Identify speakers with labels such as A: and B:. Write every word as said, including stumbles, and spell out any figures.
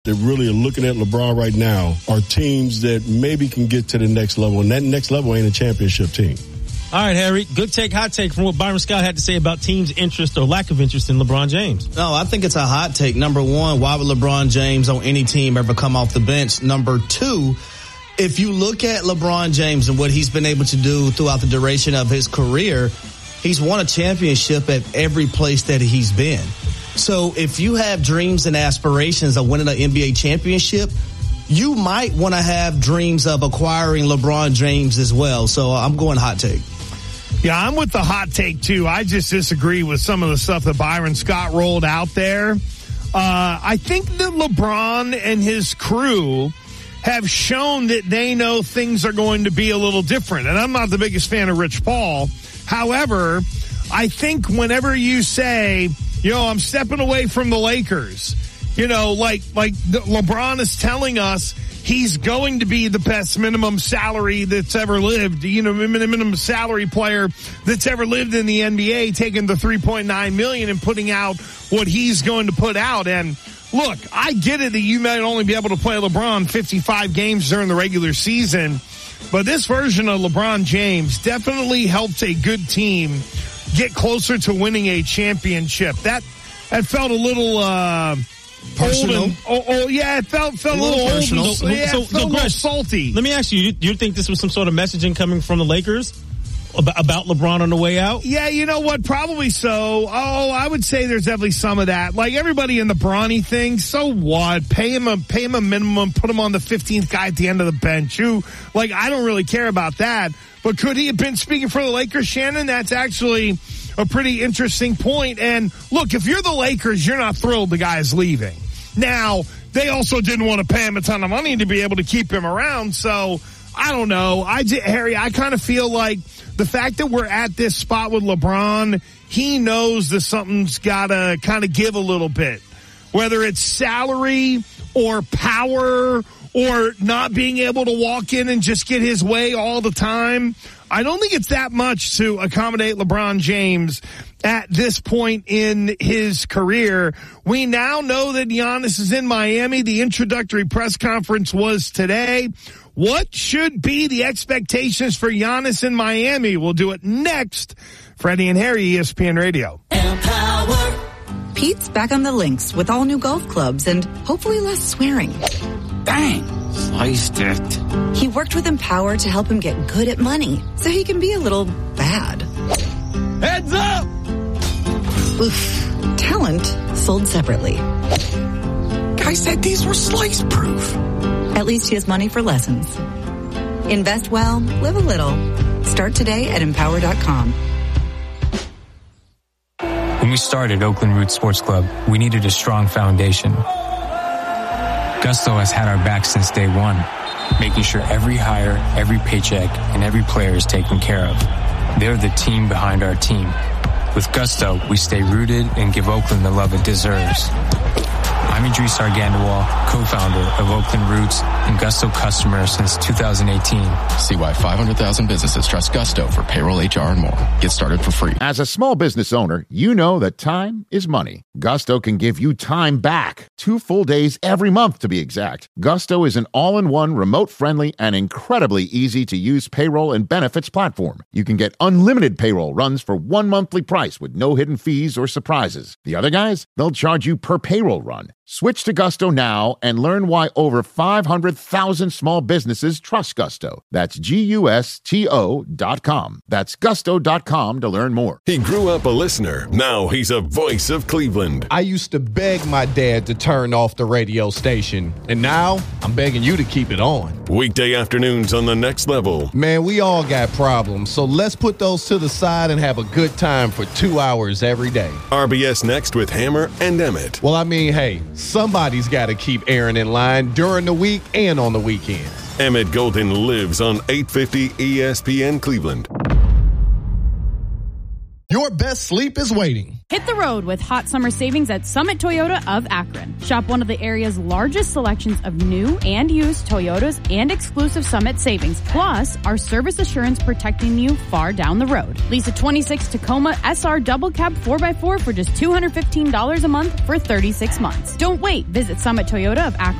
A: that really are looking at LeBron right now are teams that maybe can get to the next level, and that next level ain't a championship team.
B: All right, Harry, good take, hot take from what Byron Scott had to say about teams' interest or lack of interest in LeBron James.
C: No, I think it's a hot take. Number one, why would LeBron James on any team ever come off the bench? Number two, if you look at LeBron James and what he's been able to do throughout the duration of his career, he's won a championship at every place that he's been. So if you have dreams and aspirations of winning an N B A championship, you might want to have dreams of acquiring LeBron James as well. So I'm going hot take.
D: Yeah, I'm with the hot take, too. I just disagree with some of the stuff that Byron Scott rolled out there. Uh, I think that LeBron and his crew have shown that they know things are going to be a little different. And I'm not the biggest fan of Rich Paul. However, I think whenever you say, you know, I'm stepping away from the Lakers, you know, like, like the, LeBron is telling us he's going to be the best minimum salary that's ever lived, you know, minimum salary player that's ever lived in the N B A, taking the three point nine million dollars and putting out what he's going to put out. And look, I get it that you may only be able to play LeBron fifty-five games during the regular season, but this version of LeBron James definitely helped a good team get closer to winning a championship. That, that felt a little, uh,
C: personal.
D: And, oh, oh, yeah, it felt, felt a little, little personal. Old,
B: so,
D: yeah,
B: so,
D: it felt
B: so,
D: a little
B: Chris,
D: salty.
B: Let me ask you, do you think this was some sort of messaging coming from the Lakers about, about LeBron on the way out?
D: Yeah, you know what? Probably so. Oh, I would say there's definitely some of that. Like everybody in the Bronny thing, so what? Pay him a, pay him a minimum, put him on the fifteenth guy at the end of the bench. You, like, I don't really care about that. But could he have been speaking for the Lakers, Shannon? That's actually a pretty interesting point. And look, if you're the Lakers, you're not thrilled the guy's leaving. Now, they also didn't want to pay him a ton of money to be able to keep him around. So, I don't know. I, Harry, I kind of feel like the fact that we're at this spot with LeBron, he knows that something's got to kind of give a little bit. Whether it's salary or power or not being able to walk in and just get his way all the time. I don't think it's that much to accommodate LeBron James at this point in his career. We now know that Giannis is in Miami. The introductory press conference was today. What should be the expectations for Giannis in Miami? We'll do it next. Freddie and Harry, E S P N Radio.
E: Empower. Pete's back on the links with all new golf clubs and hopefully less swearing.
F: Dang, sliced it.
E: He worked with Empower to help him get good at money so he can be a little bad.
F: Heads up!
E: Oof. Talent sold separately.
F: Guy said these were slice proof.
E: At least he has money for lessons. Invest well, live a little. Start today at empower dot com.
G: When we started Oakland Roots Sports Club, we needed a strong foundation. Gusto has had our back since day one, making sure every hire, every paycheck, and every player is taken care of. They're the team behind our team. With Gusto, we stay rooted and give Oakland the love it deserves. I'm Idris Argandawal, co-founder of Oakland Roots and Gusto customer since two thousand eighteen.
H: See why five hundred thousand businesses trust Gusto for payroll, H R, and more. Get started for free.
I: As a small business owner, you know that time is money. Gusto can give you time back. Two full days every month, to be exact. Gusto is an all-in-one, remote-friendly, and incredibly easy-to-use payroll and benefits platform. You can get unlimited payroll runs for one monthly price with no hidden fees or surprises. The other guys, they'll charge you per payroll run. Switch to Gusto now and learn why over five hundred thousand small businesses trust Gusto. That's G U S T O dot com. That's gusto dot com to learn more.
J: He grew up a listener. Now he's a voice of Cleveland.
K: I used to beg my dad to turn off the radio station, and now I'm begging you to keep it on.
J: Weekday afternoons on The Next Level.
K: Man, we all got problems, so let's put those to the side and have a good time for two hours every day.
J: R B S Next with Hammer and Emmett.
K: Well, I mean, hey, somebody's got to keep Aaron in line during the week and on the weekends.
J: Emmett Golden lives on eight fifty E S P N Cleveland.
L: Your best sleep is waiting. Hit the road with hot summer savings at Summit Toyota of Akron. Shop one of the area's largest selections of new and used Toyotas and exclusive Summit savings, plus our service assurance protecting you far down the road. Lease a twenty-six Tacoma S R double cab four by four for just two hundred fifteen dollars a month for thirty-six months. Don't wait. Visit Summit Toyota of Akron